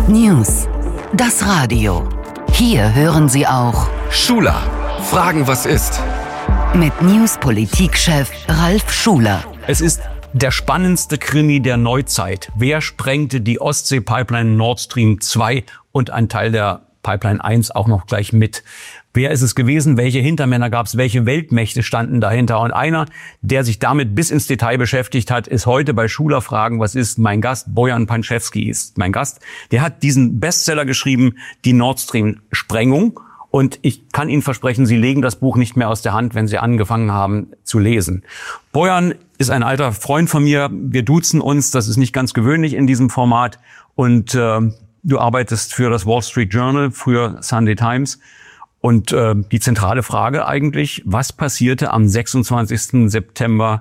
News. Das Radio. Hier hören Sie auch Schuler. Fragen, was ist? Mit News-Politikchef Ralf Schuler. Es ist der spannendste Krimi der Neuzeit. Wer sprengte die Ostsee-Pipeline Nord Stream 2 und ein Teil der Pipeline 1 auch noch gleich mit? Wer ist es gewesen? Welche Hintermänner gab es? Welche Weltmächte standen dahinter? Und einer, der sich damit bis ins Detail beschäftigt hat, ist heute bei Schuler Fragen, was ist? Mein Gast, Bojan Pančevský ist mein Gast. Der hat diesen Bestseller geschrieben, die Nord Stream Sprengung. Und ich kann Ihnen versprechen, Sie legen das Buch nicht mehr aus der Hand, wenn Sie angefangen haben zu lesen. Bojan ist ein alter Freund von mir. Wir duzen uns. Das ist nicht ganz gewöhnlich in diesem Format. Und du arbeitest für das Wall Street Journal, früher Sunday Times. Und die zentrale Frage eigentlich, was passierte am 26. September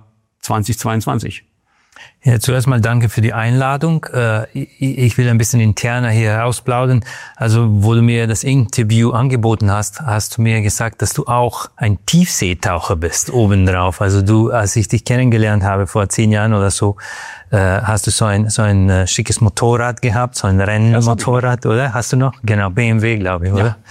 2022? Ja, zuerst mal danke für die Einladung. Ich will ein bisschen interner hier herausplaudern. Also, wo du mir das Interview angeboten hast, hast du mir gesagt, dass du auch ein Tiefseetaucher bist, obendrauf. Also du, als ich dich kennengelernt habe vor 10 Jahren oder so, hast du so ein schickes Motorrad gehabt, so ein Rennmotorrad, oder? Hast du noch? Genau, BMW, glaube ich, oder? Ja.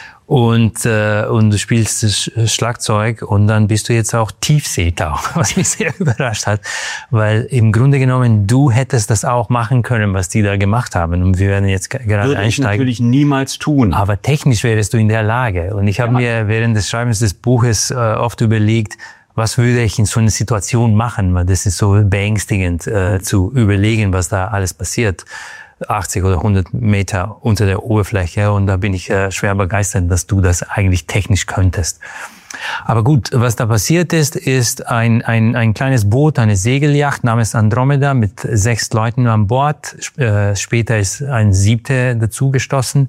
Und du spielst das Schlagzeug und dann bist du jetzt auch Tiefseetaucher, was mich sehr überrascht hat, weil im Grunde genommen du hättest das auch machen können, was die da gemacht haben, und wir werden jetzt gerade würde einsteigen. Ich natürlich niemals tun. Aber technisch wärst du in der Lage, und ich habe mir während des Schreibens des Buches oft überlegt, was würde ich in so einer Situation machen, weil das ist so beängstigend zu überlegen, was da alles passiert. 80 oder 100 Meter unter der Oberfläche, und da bin ich schwer begeistert, dass du das eigentlich technisch könntest. Aber gut, was da passiert ist ein kleines Boot, eine Segelyacht namens Andromeda mit 6 Leuten an Bord. Später ist ein 7. dazugestoßen.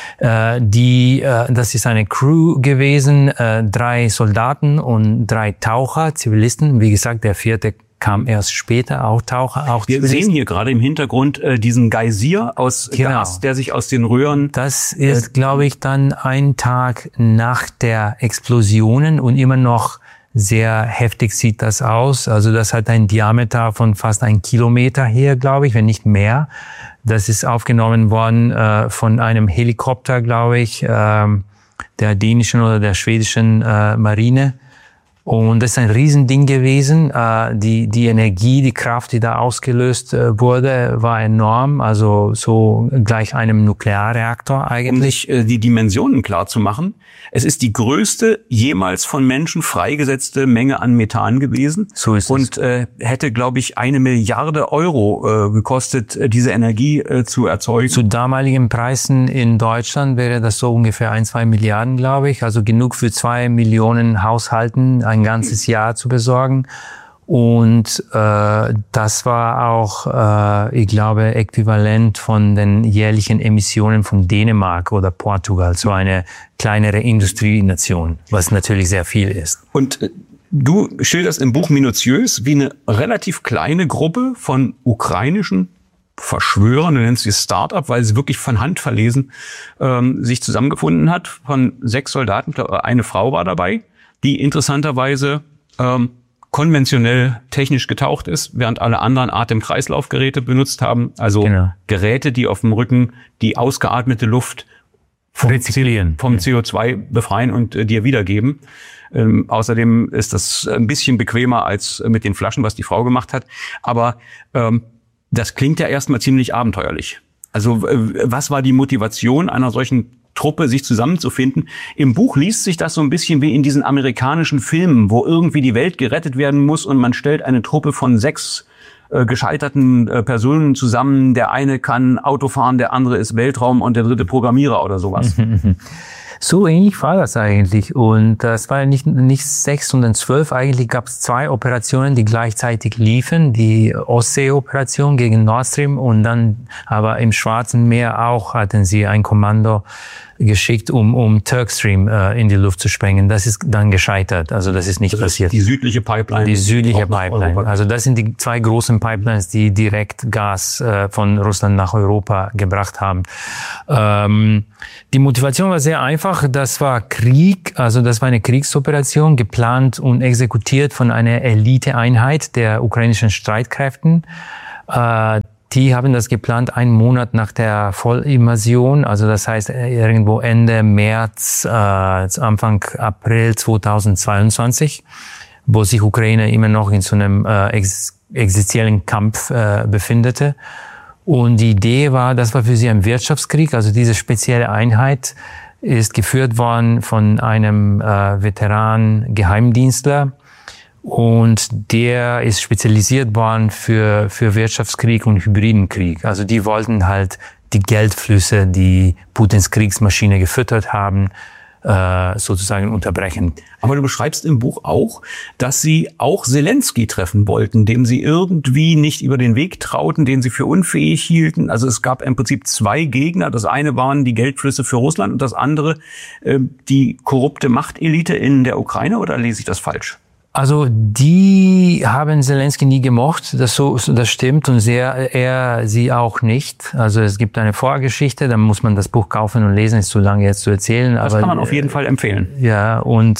Das ist eine Crew gewesen, 3 Soldaten und 3 Taucher, Zivilisten. Wie gesagt, der 4. kam erst später, auch Taucher, auch Wir sehen hier gerade im Hintergrund diesen Geysir aus Gas, der sich aus den Röhren... Das ist, glaube ich, dann ein Tag nach der Explosionen, und immer noch sehr heftig sieht das aus. Also das hat einen Diameter von fast 1 Kilometer hier, glaube ich, wenn nicht mehr. Das ist aufgenommen worden von einem Helikopter, glaube ich, der dänischen oder der schwedischen Marine. Und das ist ein Riesending gewesen. Die Energie, die Kraft, die da ausgelöst wurde, war enorm. Also so gleich einem Nuklearreaktor eigentlich. Um sich die Dimensionen klar zu machen. Es ist die größte jemals von Menschen freigesetzte Menge an Methan gewesen. So ist es. Und hätte, glaube ich, 1 Milliarde Euro gekostet, diese Energie zu erzeugen. Zu damaligen Preisen in Deutschland wäre das so ungefähr 1-2 Milliarden, glaube ich. Also genug für 2 Millionen Haushalten ein ganzes Jahr zu besorgen. Und das war auch, ich glaube, äquivalent von den jährlichen Emissionen von Dänemark oder Portugal, so eine kleinere Industrienation, was natürlich sehr viel ist. Und du schilderst im Buch minutiös, wie eine relativ kleine Gruppe von ukrainischen Verschwörern, du nennst sie Start-up, weil sie wirklich von Hand verlesen, sich zusammengefunden hat, von 6 Soldaten. Ich glaube, eine Frau war dabei, die interessanterweise konventionell technisch getaucht ist, während alle anderen Atem-Kreislauf-Geräte benutzt haben. Also Geräte, die auf dem Rücken die ausgeatmete Luft vom CO2 befreien und dir wiedergeben. Außerdem ist das ein bisschen bequemer als mit den Flaschen, was die Frau gemacht hat. Aber das klingt ja erstmal ziemlich abenteuerlich. Also was war die Motivation einer solchen Truppe, sich zusammenzufinden? Im Buch liest sich das so ein bisschen wie in diesen amerikanischen Filmen, wo irgendwie die Welt gerettet werden muss und man stellt eine Truppe von 6 gescheiterten Personen zusammen. Der eine kann Auto fahren, der andere ist Weltraum und der 3. Programmierer oder sowas. So ähnlich war das eigentlich. Und das war nicht 6, sondern 12. Eigentlich gab es 2 Operationen, die gleichzeitig liefen. Die Ostsee-Operation gegen Nord Stream, und dann aber im Schwarzen Meer auch hatten sie ein Kommando geschickt, um Turkstream in die Luft zu sprengen. Das ist dann gescheitert. Also das ist nicht passiert. Die südliche Pipeline. Die südliche Pipeline. Also das sind die 2 großen Pipelines, die direkt Gas von Russland nach Europa gebracht haben. Die Motivation war sehr einfach. Das war Krieg. Also das war eine Kriegsoperation, geplant und exekutiert von einer Eliteeinheit der ukrainischen Streitkräften. die haben das geplant 1 Monat nach der Vollinvasion, also das heißt irgendwo Ende März, Anfang April 2022, wo sich Ukraine immer noch in so einem existenziellen Kampf befindete. Und die Idee war, das war für sie ein Wirtschaftskrieg, also diese spezielle Einheit ist geführt worden von einem Veteran-Geheimdienstler. Und der ist spezialisiert worden für Wirtschaftskrieg und Hybridenkrieg. Also die wollten halt die Geldflüsse, die Putins Kriegsmaschine gefüttert haben, sozusagen unterbrechen. Aber du beschreibst im Buch auch, dass sie auch Zelensky treffen wollten, dem sie irgendwie nicht über den Weg trauten, den sie für unfähig hielten. Also es gab im Prinzip 2 Gegner. Das eine waren die Geldflüsse für Russland und das andere die korrupte Machtelite in der Ukraine. Oder lese ich das falsch? Also die haben Zelensky nie gemocht, das stimmt, und er sie auch nicht. Also es gibt eine Vorgeschichte, da muss man das Buch kaufen und lesen, ist zu lange jetzt zu erzählen. Das kann man auf jeden Fall empfehlen. Ja, und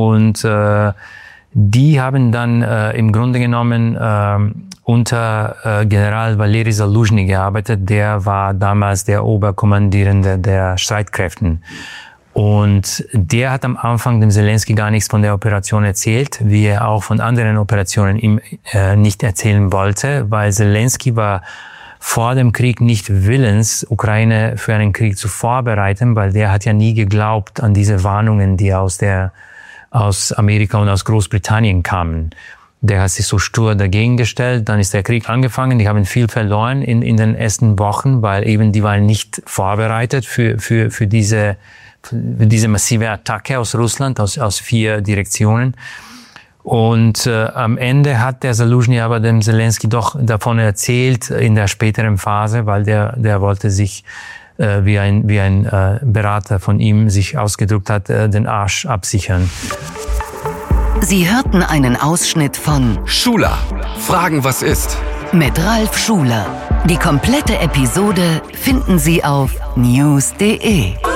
die haben dann im Grunde genommen unter General Valeri Zaluzhny gearbeitet, der war damals der Oberkommandierende der Streitkräften. Und der hat am Anfang dem Zelensky gar nichts von der Operation erzählt, wie er auch von anderen Operationen ihm nicht erzählen wollte, weil Zelensky war vor dem Krieg nicht willens, Ukraine für einen Krieg zu vorbereiten, weil der hat ja nie geglaubt an diese Warnungen, die aus Amerika und aus Großbritannien kamen. Der hat sich so stur dagegen gestellt, dann ist der Krieg angefangen, die haben viel verloren in den ersten Wochen, weil eben die waren nicht vorbereitet für diese massive Attacke aus Russland, aus 4 Direktionen. Und am Ende hat der Zaluzhny aber dem Zelensky doch davon erzählt in der späteren Phase, weil der wollte sich, wie ein Berater von ihm sich ausgedrückt hat, den Arsch absichern. Sie hörten einen Ausschnitt von Schuler. Fragen, was ist? mit Ralf Schuler. Die komplette Episode finden Sie auf news.de.